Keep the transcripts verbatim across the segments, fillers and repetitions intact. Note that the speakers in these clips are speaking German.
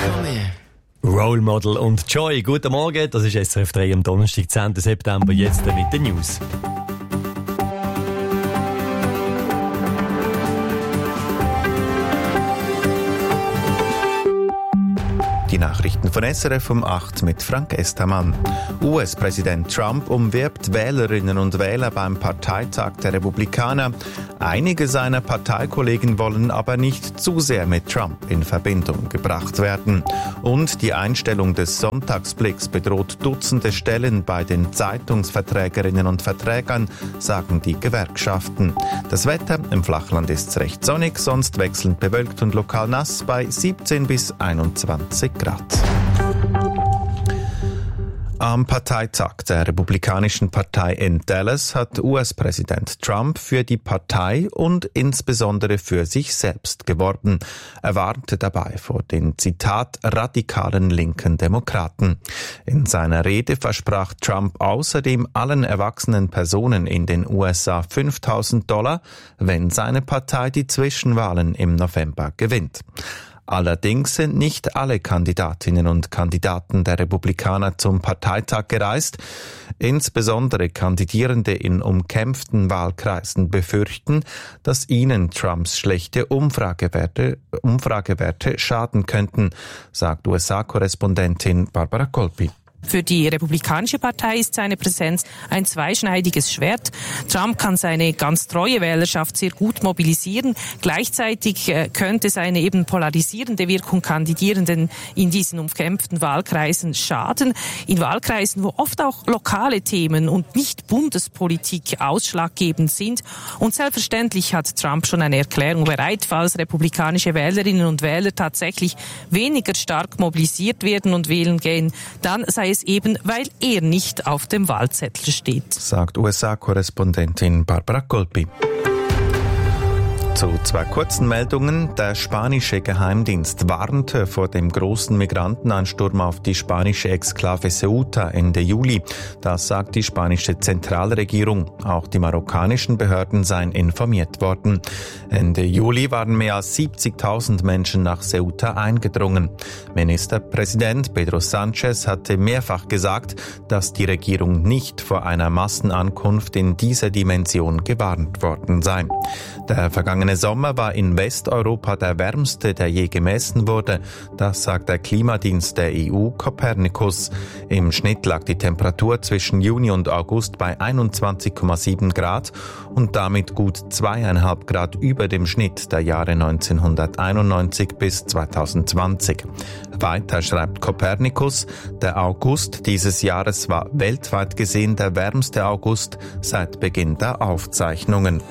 Role Model und Joy. Guten Morgen, das ist S R F drei am Donnerstag, zehnten September, jetzt mit den News. Die Nachrichten von S R F um acht mit Frank Estermann. U S-Präsident Trump umwirbt Wählerinnen und Wähler beim Parteitag der Republikaner. Einige seiner Parteikollegen wollen aber nicht zu sehr mit Trump in Verbindung gebracht werden. Und die Einstellung des Sonntagsblicks bedroht Dutzende Stellen bei den Zeitungsverträgerinnen und Verträgern, sagen die Gewerkschaften. Das Wetter im Flachland ist recht sonnig, sonst wechselnd bewölkt und lokal nass bei siebzehn bis einundzwanzig Grad. Am Parteitag der Republikanischen Partei in Dallas hat U S-Präsident Trump für die Partei und insbesondere für sich selbst geworben. Er warnte dabei vor den, Zitat, radikalen linken Demokraten. In seiner Rede versprach Trump außerdem allen erwachsenen Personen in den U S A fünftausend Dollar, wenn seine Partei die Zwischenwahlen im November gewinnt. Allerdings sind nicht alle Kandidatinnen und Kandidaten der Republikaner zum Parteitag gereist. Insbesondere Kandidierende in umkämpften Wahlkreisen befürchten, dass ihnen Trumps schlechte Umfragewerte, Umfragewerte schaden könnten, sagt U S A-Korrespondentin Barbara Kolpi. Für die Republikanische Partei ist seine Präsenz ein zweischneidiges Schwert. Trump kann seine ganz treue Wählerschaft sehr gut mobilisieren. Gleichzeitig könnte seine eben polarisierende Wirkung Kandidierenden in diesen umkämpften Wahlkreisen schaden. In Wahlkreisen, wo oft auch lokale Themen und nicht Bundespolitik ausschlaggebend sind. Und selbstverständlich hat Trump schon eine Erklärung bereit, falls republikanische Wählerinnen und Wähler tatsächlich weniger stark mobilisiert werden und wählen gehen, dann sei es eben, weil er nicht auf dem Wahlzettel steht, sagt U S A-Korrespondentin Barbara Kolpi. Zu zwei kurzen Meldungen. Der spanische Geheimdienst warnte vor dem großen Migrantenansturm auf die spanische Exklave Ceuta Ende Juli. Das sagt die spanische Zentralregierung. Auch die marokkanischen Behörden seien informiert worden. Ende Juli waren mehr als siebzigtausend Menschen nach Ceuta eingedrungen. Ministerpräsident Pedro Sánchez hatte mehrfach gesagt, dass die Regierung nicht vor einer Massenankunft in dieser Dimension gewarnt worden sei. Der vergangene Sommer war in Westeuropa der wärmste, der je gemessen wurde. Das sagt der Klimadienst der E U Copernicus. Im Schnitt lag die Temperatur zwischen Juni und August bei einundzwanzig Komma sieben Grad und damit gut zweieinhalb Grad über dem Schnitt der Jahre neunzehnhunderteinundneunzig bis zweitausendzwanzig. Weiter schreibt Copernicus, der August dieses Jahres war weltweit gesehen der wärmste August seit Beginn der Aufzeichnungen.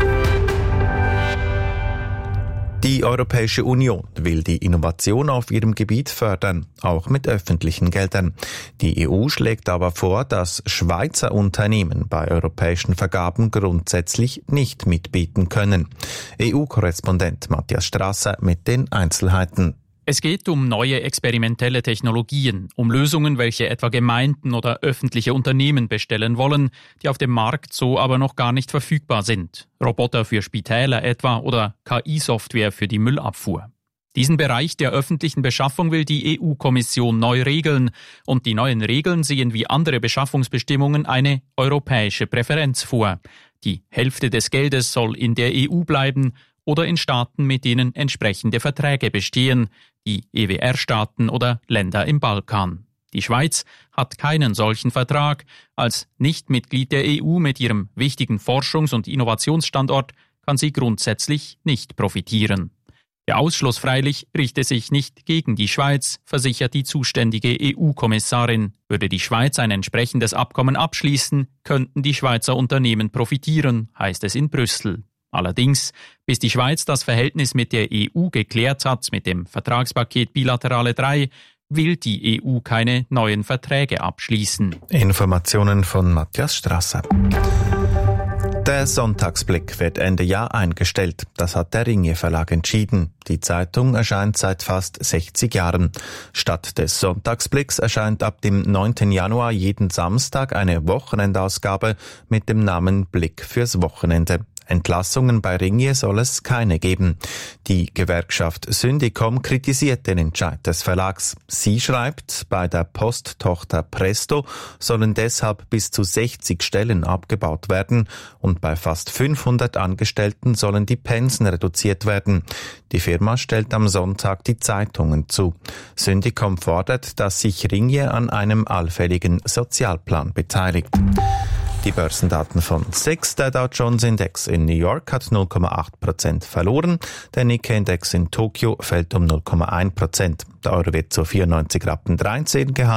Die Europäische Union will die Innovation auf ihrem Gebiet fördern, auch mit öffentlichen Geldern. Die E U schlägt aber vor, dass Schweizer Unternehmen bei europäischen Vergaben grundsätzlich nicht mitbieten können. E U-Korrespondent Matthias Strasser mit den Einzelheiten. Es geht um neue experimentelle Technologien, um Lösungen, welche etwa Gemeinden oder öffentliche Unternehmen bestellen wollen, die auf dem Markt so aber noch gar nicht verfügbar sind. Roboter für Spitäler etwa oder K I-Software für die Müllabfuhr. Diesen Bereich der öffentlichen Beschaffung will die E U-Kommission neu regeln und die neuen Regeln sehen wie andere Beschaffungsbestimmungen eine europäische Präferenz vor. Die Hälfte des Geldes soll in der E U bleiben oder in Staaten, mit denen entsprechende Verträge bestehen, die E W R-Staaten oder Länder im Balkan. Die Schweiz hat keinen solchen Vertrag. Als Nichtmitglied der E U mit ihrem wichtigen Forschungs- und Innovationsstandort kann sie grundsätzlich nicht profitieren. Der Ausschluss freilich richte sich nicht gegen die Schweiz, versichert die zuständige E U-Kommissarin. Würde die Schweiz ein entsprechendes Abkommen abschließen, könnten die Schweizer Unternehmen profitieren, heißt es in Brüssel. Allerdings, bis die Schweiz das Verhältnis mit der E U geklärt hat, mit dem Vertragspaket Bilaterale drei, will die E U keine neuen Verträge abschließen. Informationen von Matthias Strasser. Der Sonntagsblick wird Ende Jahr eingestellt. Das hat der Ringier Verlag entschieden. Die Zeitung erscheint seit fast sechzig Jahren. Statt des Sonntagsblicks erscheint ab dem neunten Januar jeden Samstag eine Wochenendausgabe mit dem Namen Blick fürs Wochenende. Entlassungen bei Ringier soll es keine geben. Die Gewerkschaft Syndicom kritisiert den Entscheid des Verlags. Sie schreibt, bei der Posttochter Presto sollen deshalb bis zu sechzig Stellen abgebaut werden und bei fast fünfhundert Angestellten sollen die Pensen reduziert werden. Die Firma stellt am Sonntag die Zeitungen zu. Syndicom fordert, dass sich Ringier an einem allfälligen Sozialplan beteiligt. Die Börsendaten von S I X, der Dow Jones Index in New York hat null Komma acht Prozent verloren, der Nikkei-Index in Tokio fällt um null Komma eins Prozent. Der Euro wird zu vierundneunzig Rappen dreizehn gehandelt.